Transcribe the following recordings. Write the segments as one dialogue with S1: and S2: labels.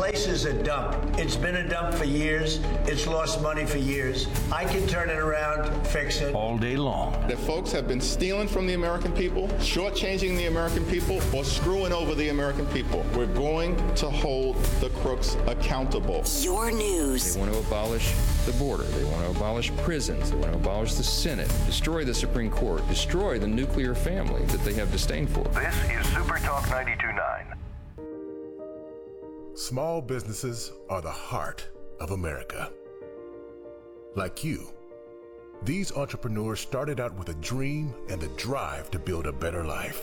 S1: place is a dump. It's been a dump for years. It's lost money for years. I can turn it around, fix it.
S2: All day long.
S3: The folks have been stealing from the American people, shortchanging the American people, or screwing over the American people. We're going to hold the crooks accountable.
S4: Your news.
S5: They want to abolish the border. They want to abolish prisons. They want to abolish the Senate, destroy the Supreme Court, destroy the nuclear family that they have disdain for.
S6: This is Super Talk 92.9.
S7: Small businesses are the heart of America. Like you, these entrepreneurs started out with a dream and the drive to build a better life.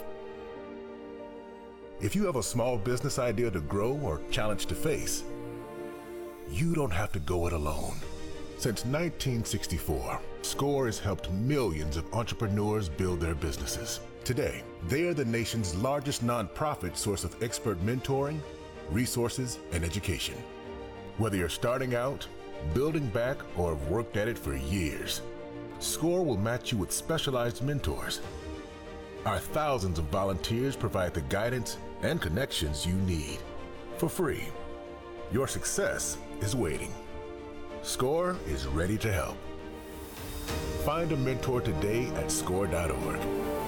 S7: If you have a small business idea to grow or challenge to face, you don't have to go it alone. Since 1964, SCORE has helped millions of entrepreneurs build their businesses. Today, they are the nation's largest nonprofit source of expert mentoring, resources, and education. Whether you're starting out, building back, or have worked at it for years, SCORE will match you with specialized mentors. Our thousands of volunteers provide the guidance and connections you need for free. Your success is waiting. SCORE is ready to help. Find a mentor today at SCORE.org.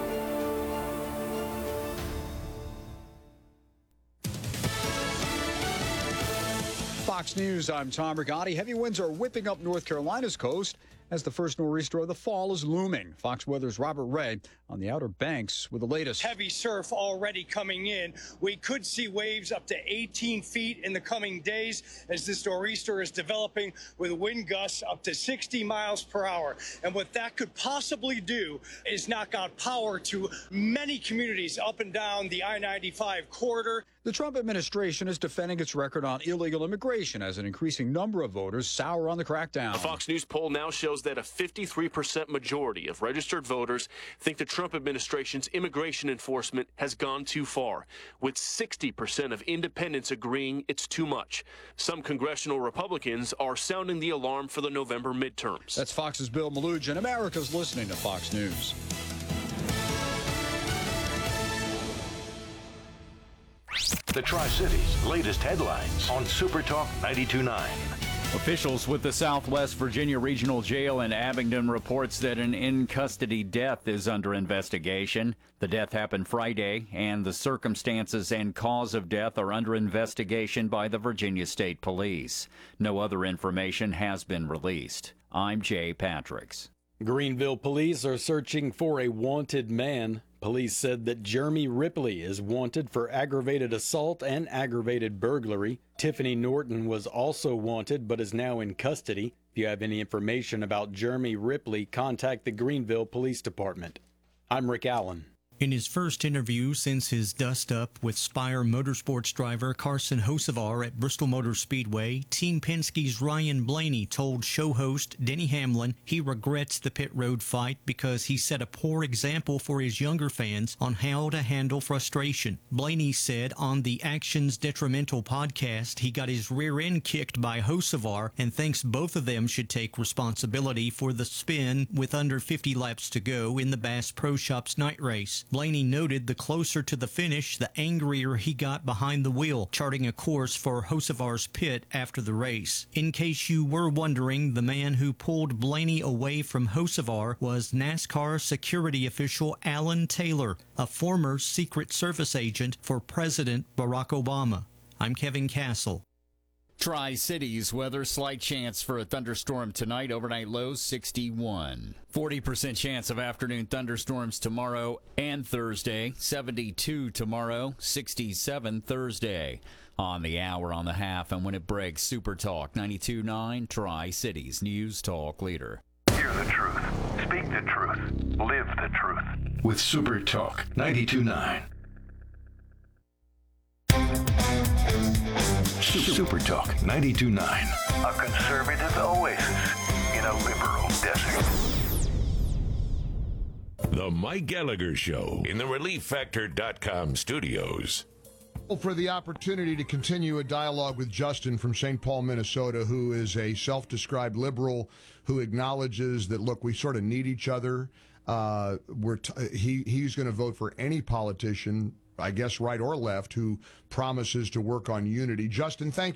S8: Fox News, I'm Tom Rigotti. Heavy winds are whipping up North Carolina's coast as the first nor'easter of the fall is looming. Fox Weather's Robert Ray on the Outer Banks with the latest.
S9: Heavy surf already coming in. We could see waves up to 18 feet in the coming days as this nor'easter is developing with wind gusts up to 60 miles per hour. And what that could possibly do is knock out power to many communities up and down the I-95 corridor.
S8: The Trump administration is defending its record on illegal immigration as an increasing number of voters sour on the crackdown.
S10: A Fox News poll now shows that a 53% majority of registered voters think the Trump administration's immigration enforcement has gone too far, with 60% of independents agreeing it's too much. Some congressional Republicans are sounding the alarm for the November midterms.
S8: That's Fox's Bill Malugin. America's listening to Fox News.
S2: The Tri-Cities' latest headlines on Super Talk 92.9.
S11: Officials with the Southwest Virginia Regional Jail in Abingdon reports that an in-custody death is under investigation. The death happened Friday, and the circumstances and cause of death are under investigation by the Virginia State Police. No other information has been released. I'm Jay Patricks.
S12: Greenville police are searching for a wanted man. Police said that Jeremy Ripley is wanted for aggravated assault and aggravated burglary. Tiffany Norton was also wanted but is now in custody. If you have any information about Jeremy Ripley, contact the Greenville Police Department. I'm Rick Allen.
S13: In his first interview since his dust-up with Spire Motorsports driver Carson Hocevar at Bristol Motor Speedway, Team Penske's Ryan Blaney told show host Denny Hamlin he regrets the pit road fight because he set a poor example for his younger fans on how to handle frustration. Blaney said on the Actions Detrimental podcast he got his rear end kicked by Hocevar and thinks both of them should take responsibility for the spin with under 50 laps to go in the Bass Pro Shops night race. Blaney noted the closer to the finish, the angrier he got behind the wheel, charting a course for Hocevar's pit after the race. In case you were wondering, the man who pulled Blaney away from Hocevar was NASCAR security official Alan Taylor, a former Secret Service agent for President Barack Obama. I'm Kevin Castle.
S11: Tri-Cities weather, slight chance for a thunderstorm tonight, overnight low 61. 40% chance of afternoon thunderstorms tomorrow and Thursday, 72 tomorrow, 67 Thursday. On the hour, on the half, and when it breaks, Super Talk 92.9, Tri-Cities News Talk Leader.
S6: Hear the truth, speak the truth, live the truth.
S2: With Super Talk 92.9. Super Talk 92.9.
S6: A conservative oasis in a liberal desert.
S14: The Mike Gallagher Show in the ReliefFactor.com studios.
S15: For the opportunity to continue a dialogue with Justin from St. Paul, Minnesota, who is a self-described liberal who acknowledges that, look, we sort of need each other. He's going to vote for any politician, I guess right or left, who promises to work on unity. Justin, thank